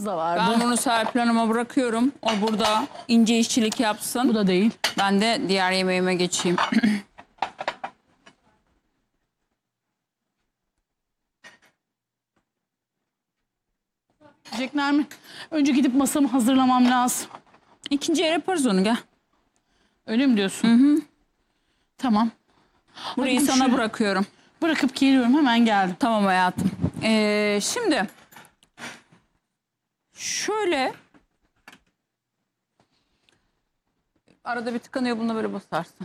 da vardı. Ben bunu Serpil Hanım'a bırakıyorum. O burada ince işçilik yapsın. Bu da değil. Ben de diğer yemeğime geçeyim. Yiyecekler mi? Önce gidip masamı hazırlamam lazım. İkinci yer yaparız onu, gel. Öyle mi diyorsun? Tamam. Burayı Hadi sana şu- bırakıyorum. Bırakıp geliyorum, hemen geldim. Tamam hayatım. Şimdi şöyle arada bir tıkanıyor, bunu böyle basarsın.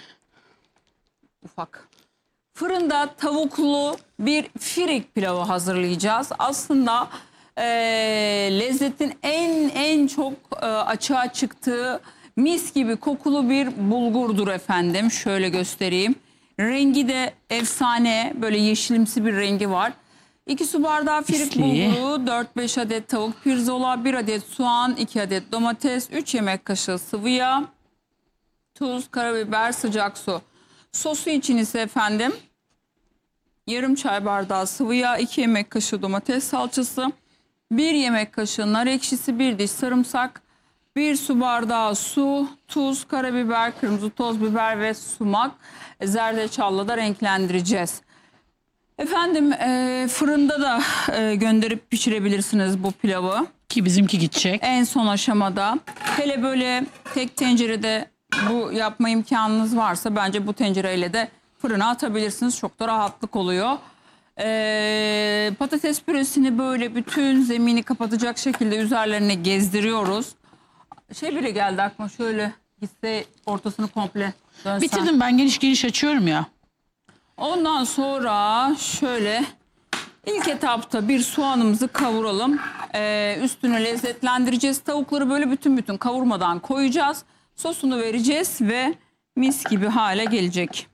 Ufak. Fırında tavuklu bir firik pilavı hazırlayacağız. Aslında lezzetin en çok açığa çıktığı mis gibi kokulu bir bulgurdur efendim. Şöyle göstereyim. Rengi de efsane, böyle yeşilimsi bir rengi var. 2 su bardağı firik Misli. bulguru, 4-5 adet tavuk pirzola, 1 adet soğan, 2 adet domates, 3 yemek kaşığı sıvı yağ, tuz, karabiber, sıcak su. Sosu için ise efendim yarım çay bardağı sıvı yağ, 2 yemek kaşığı domates salçası, 1 yemek kaşığı nar ekşisi, 1 diş sarımsak, 1 su bardağı su, tuz, karabiber, kırmızı toz biber ve sumak. Zerdeçalla da renklendireceğiz. Efendim fırında da gönderip pişirebilirsiniz bu pilavı. Ki bizimki gidecek. En son aşamada. Hele böyle tek tencerede bu yapma imkanınız varsa bence bu tencereyle de fırına atabilirsiniz. Çok da rahatlık oluyor. Patates püresini böyle bütün zemini kapatacak şekilde üzerlerine gezdiriyoruz. Şey bile geldi aklıma, şöyle gitse ortasını komple dönsen. Bitirdim, ben geniş geniş açıyorum ya. Ondan sonra şöyle ilk etapta bir soğanımızı kavuralım. Üstüne lezzetlendireceğiz. Tavukları böyle bütün kavurmadan koyacağız. Sosunu vereceğiz ve mis gibi hale gelecek.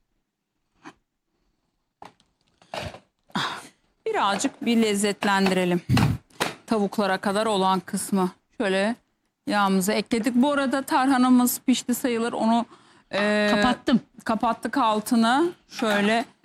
Birazcık bir lezzetlendirelim. Tavuklara kadar olan kısmı. Şöyle yağımızı ekledik. Bu arada tarhanamız pişti sayılır. Onu Kapattım. kapattık altını. Şöyle